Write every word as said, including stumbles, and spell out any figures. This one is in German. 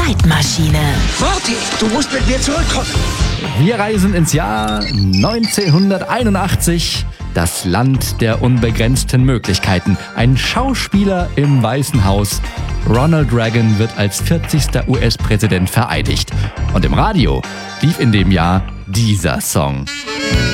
Zeitmaschine. Morty, du musst mit mir zurückkommen. Wir reisen ins Jahr neunzehnhunderteinundachtzig. Das Land der unbegrenzten Möglichkeiten. Ein Schauspieler im Weißen Haus. Ronald Reagan wird als vierzigster U S-Präsident vereidigt. Und im Radio lief in dem Jahr dieser Song.